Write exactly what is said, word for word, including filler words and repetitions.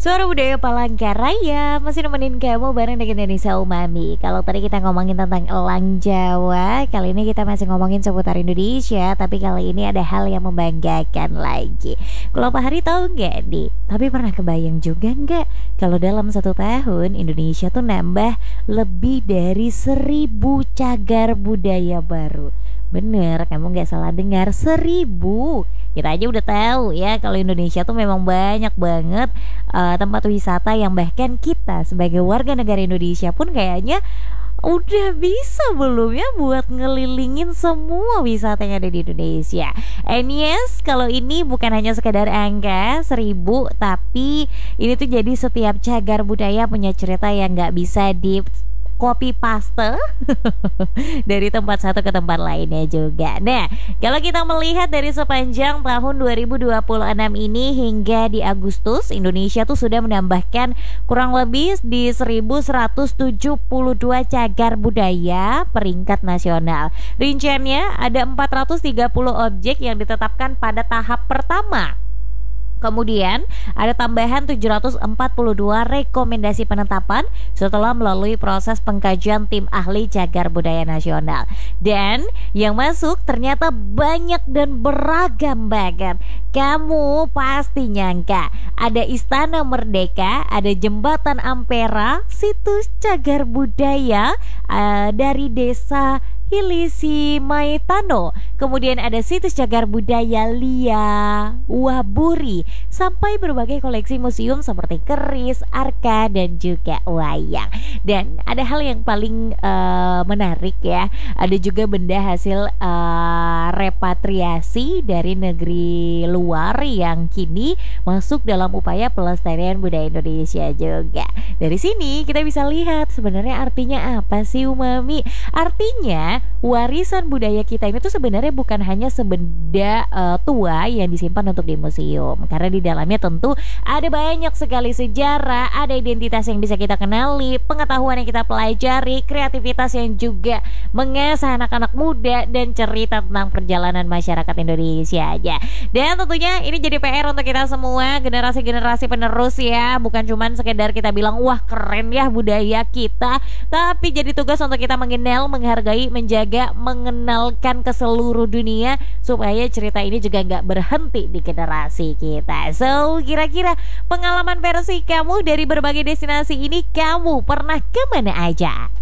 Suara budaya Palangkaraya masih nemenin kamu bareng dengan Indonesia Umami. Kalau tadi kita ngomongin tentang elang Jawa, kali ini kita masih ngomongin seputar Indonesia. Tapi kali ini ada hal yang membanggakan lagi. Kalau Pak Hari tahu nggak nih? Tapi pernah kebayang juga nggak kalau dalam satu tahun Indonesia tuh nambah lebih dari seribu cagar budaya baru. Bener, kamu nggak salah dengar, seribu. Kita aja udah tahu ya kalau Indonesia tuh memang banyak banget uh, tempat wisata yang bahkan kita sebagai warga negara Indonesia pun kayaknya udah bisa belum ya buat ngelilingin semua wisata yang ada di Indonesia. And yes, kalau ini bukan hanya sekedar angka seribu, tapi ini tuh jadi setiap cagar budaya punya cerita yang nggak bisa di copy paste dari tempat satu ke tempat lainnya juga. Nah, kalau kita melihat dari sepanjang tahun dua ribu dua puluh enam ini hingga di Agustus, Indonesia tuh sudah menambahkan kurang lebih di seribu seratus tujuh puluh dua cagar budaya peringkat nasional. Rinciannya ada empat ratus tiga puluh objek yang ditetapkan pada tahap pertama. Kemudian ada tambahan tujuh ratus empat puluh dua rekomendasi penetapan setelah melalui proses pengkajian tim ahli cagar budaya nasional. Dan yang masuk ternyata banyak dan beragam banget. Kamu pasti nyangka ada Istana Merdeka, ada Jembatan Ampera, situs cagar budaya uh, dari desa Hilisi Maitano. Kemudian ada situs cagar budaya Lia Waburi, sampai berbagai koleksi museum seperti keris, arka, dan juga wayang. Dan ada hal yang paling uh, menarik ya, ada juga benda hasil uh, repatriasi dari negeri luar yang kini masuk dalam upaya pelestarian budaya Indonesia juga. Dari sini kita bisa lihat sebenarnya artinya apa sih Umami. Artinya warisan budaya kita ini tuh sebenarnya bukan hanya sebenda uh, tua yang disimpan untuk di museum, karena di dalamnya tentu ada banyak sekali sejarah, ada identitas yang bisa kita kenali, pengetahuan yang kita pelajari, kreativitas yang juga mengasah anak-anak muda, dan cerita tentang perjalanan masyarakat Indonesia aja. Dan tentunya ini jadi P R untuk kita semua, generasi-generasi penerus ya, bukan cuman sekedar kita bilang wah keren ya budaya kita, tapi jadi tugas untuk kita mengenal, menghargai, menjaga, mengenalkan ke seluruh dunia supaya cerita ini juga nggak berhenti di generasi kita. So, kira-kira pengalaman versi kamu dari berbagai destinasi ini, kamu pernah kemana aja?